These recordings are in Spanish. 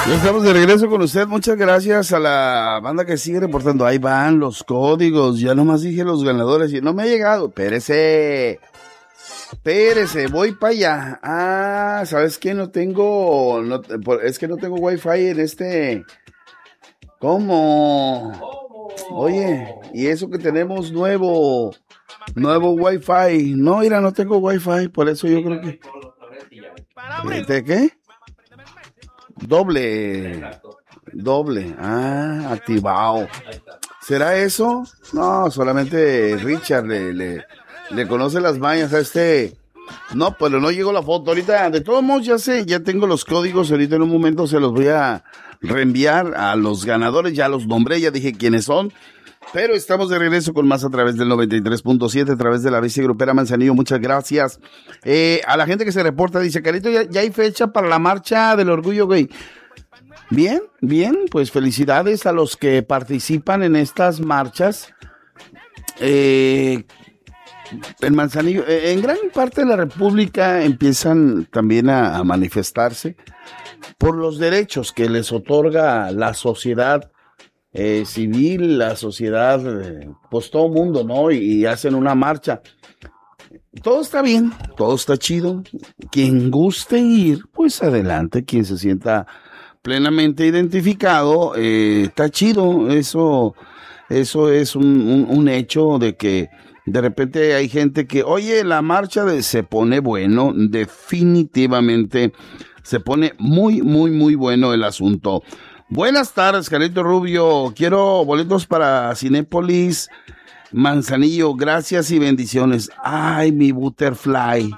Ya estamos de regreso con usted. Muchas gracias a la banda que sigue reportando. Ahí van los códigos. Ya nomás dije los ganadores y no me ha llegado. Espérese, voy para allá. Ah, ¿sabes qué? Es que no tengo wifi en este. ¿Cómo? Oye, y eso que tenemos nuevo wifi. No, mira, no tengo wifi, por eso yo creo que. ¿De qué? Doble. Activado. ¿Será eso? No, solamente Richard le conoce las mañas a este. No, pero no llegó la foto. Ahorita, de todos modos, ya tengo los códigos. Ahorita en un momento se los voy a reenviar a los ganadores. Ya los nombré, ya dije quiénes son. Pero estamos de regreso con más a través del 93.7, a través de la bici grupera Manzanillo. Muchas gracias. A la gente que se reporta, dice, Carito, ya hay fecha para la marcha del orgullo gay. Bien, pues felicidades a los que participan en estas marchas. En Manzanillo, en gran parte de la República empiezan también a manifestarse por los derechos que les otorga la sociedad civil, la sociedad, pues todo mundo, ¿no? Y hacen una marcha. Todo está bien, todo está chido. Quien guste ir, pues adelante. Quien se sienta plenamente identificado, está chido. Eso es un hecho de que de repente hay gente que, oye, la marcha se pone bueno, definitivamente se pone muy, muy, muy bueno el asunto. Buenas tardes, Carito Rubio. Quiero boletos para Cinépolis Manzanillo. Gracias y bendiciones. Ay, mi Butterfly.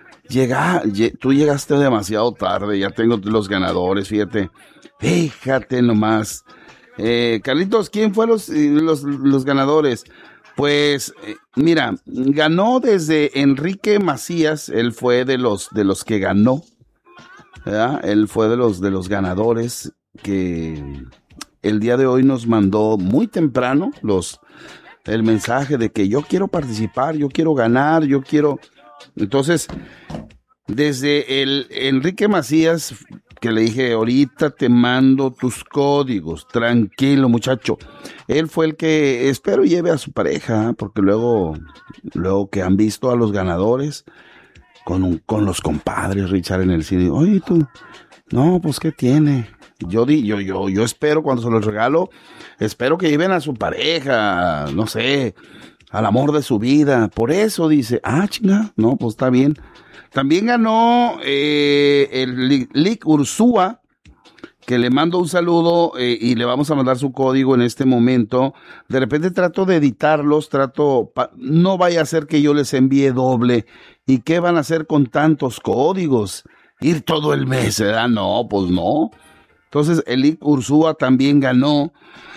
Tú llegaste demasiado tarde. Ya tengo los ganadores, fíjate. Fíjate nomás. Carlitos, ¿quién fue los ganadores? Pues, mira, ganó desde Enrique Macías. Él fue de los que ganó, ¿verdad? Él fue de los ganadores que el día de hoy nos mandó muy temprano el mensaje de que yo quiero participar, yo quiero ganar, yo quiero. Entonces, desde el Enrique Macías, que le dije, ahorita te mando tus códigos, tranquilo muchacho. Él fue el que espero lleve a su pareja, porque luego que han visto a los ganadores con los compadres, Richard, en el cine. Oye, tú, no, pues, ¿qué tiene? Yo espero, cuando se los regalo, espero que lleven a su pareja, no sé, al amor de su vida. Por eso dice, chinga, no, pues está bien. También ganó el Lick Ursúa, que le mando un saludo y le vamos a mandar su código en este momento. De repente trato de editarlos, no vaya a ser que yo les envíe doble. ¿Y qué van a hacer con tantos códigos? Ir todo el mes, ¿verdad? No, pues no. Entonces, Elic Ursúa también ganó.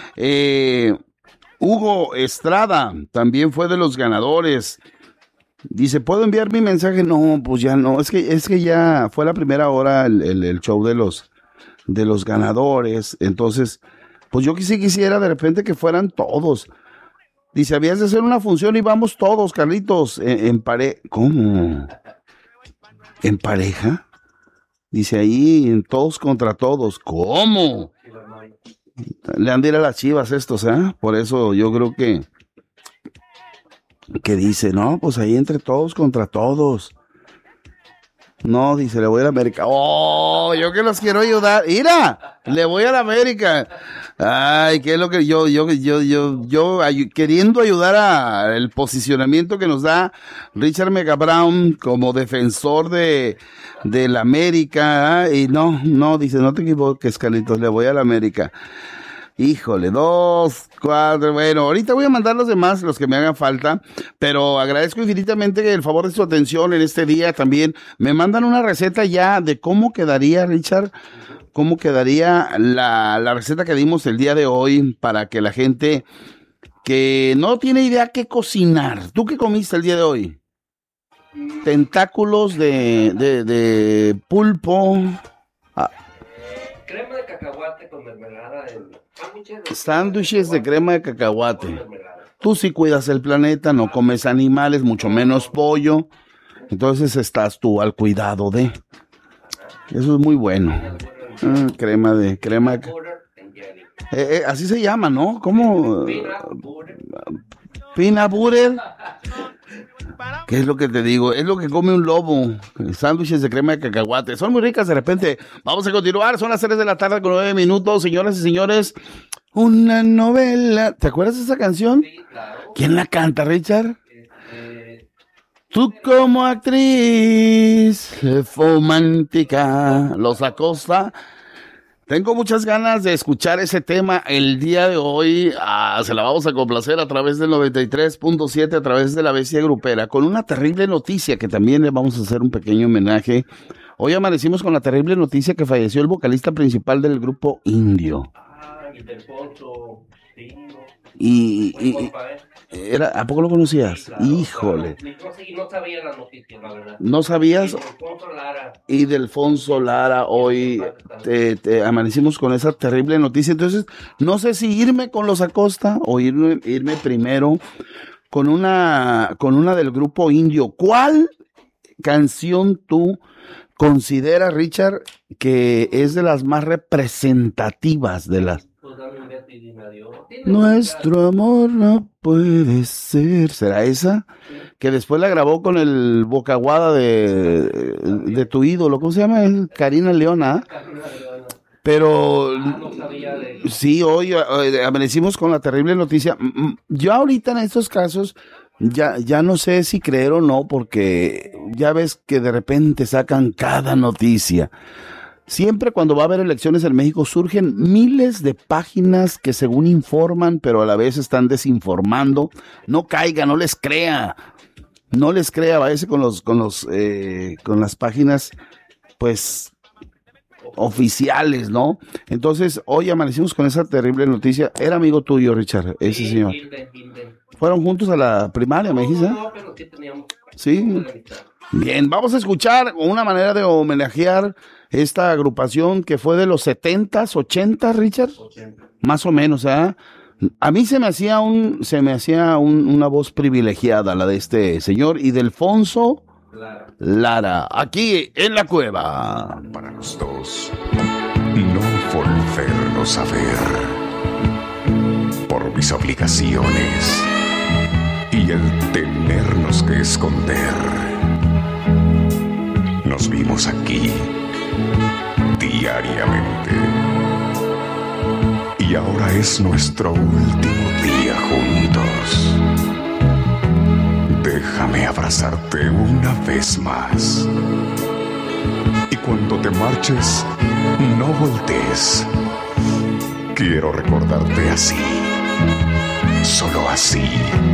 Hugo Estrada también fue de los ganadores. Dice, ¿puedo enviar mi mensaje? No, pues ya no. Es que ya fue la primera hora el show de los ganadores. Entonces, pues yo sí quisiera de repente que fueran todos. Dice, habías de hacer una función y vamos todos, Carlitos, en pareja. ¿Cómo? ¿En pareja? Dice ahí, en todos contra todos. ¿Cómo? Le han de ir a las Chivas estos, ¿eh? Por eso yo creo que dice, no, pues ahí entre todos contra todos. No, dice, le voy a la América. Oh, yo que los quiero ayudar. Mira, le voy a la América. Ay, qué es lo que yo queriendo ayudar al posicionamiento que nos da Richard Mega Brown como defensor de la América. Y no, dice, no te equivoques, Carlitos, le voy a la América. Híjole, 2, 4, bueno, ahorita voy a mandar los demás, los que me hagan falta, pero agradezco infinitamente el favor de su atención en este día. También me mandan una receta ya de cómo quedaría, Richard, cómo quedaría la receta que dimos el día de hoy para que la gente que no tiene idea qué cocinar. ¿Tú qué comiste el día de hoy? Tentáculos de pulpo. Crema de cacahuate con mermelada. Sándwiches de crema de cacahuate. Tú sí cuidas el planeta, no comes animales, mucho menos pollo. Entonces estás tú al cuidado de. Eso es muy bueno. Crema. Butter and jelly. Así se llama, ¿no? ¿Cómo? Peanut butter. Peanut butter. ¿Qué es lo que te digo? Es lo que come un lobo. Sándwiches de crema de cacahuate. Son muy ricas de repente. Vamos a continuar. Son las 3 de la tarde con 9 minutos. Señoras y señores, una novela. ¿Te acuerdas de esa canción? Sí, claro. ¿Quién la canta, Richard? Tú como actriz romántica, Los Acosta. Tengo muchas ganas de escuchar ese tema el día de hoy. Se la vamos a complacer a través del 93.7, a través de la Bestia Grupera, con una terrible noticia que también le vamos a hacer un pequeño homenaje. Hoy amanecimos con la terrible noticia que falleció el vocalista principal del grupo Indio. Y del Poncho. Sí, ¿A poco lo conocías? claro, Híjole. Claro. No sabía la noticia, la verdad. ¿No sabías? Y de Alfonso Lara. Hoy te amanecimos con esa terrible noticia. Entonces, no sé si irme con Los Acosta o irme primero con una del grupo Indio. ¿Cuál canción tú consideras, Richard, que es de las más representativas de las? Nuestro amor no puede ser. ¿Será esa? Sí. Que después la grabó con el Bocaguada de tu ídolo. ¿Cómo se llama? Karina Leona. Pero no sabía de... sí, hoy amanecimos con la terrible noticia. Yo ahorita en estos casos ya no sé si creer o no, porque ya ves que de repente sacan cada noticia. Siempre cuando va a haber elecciones en México surgen miles de páginas que según informan, pero a la vez están desinformando. No caiga, no les crea, váyase con las páginas, pues, oficiales, ¿no? Entonces, hoy amanecimos con esa terrible noticia. Era amigo tuyo, Richard, ese señor. ¿Fueron juntos a la primaria, me dijiste? No, pero sí teníamos. Sí. Bien, vamos a escuchar una manera de homenajear esta agrupación que fue de los 70s, 80s, Richard. 80. Más o menos, ¿eh? A mí se me hacía una voz privilegiada la de este señor y de Alfonso Lara, aquí en la cueva. Para los dos, no volvernos a ver por mis obligaciones y el tenernos que esconder. Nos vimos aquí diariamente y ahora es nuestro último día juntos. Déjame abrazarte una vez más y cuando te marches no voltees. Quiero recordarte así, solo así.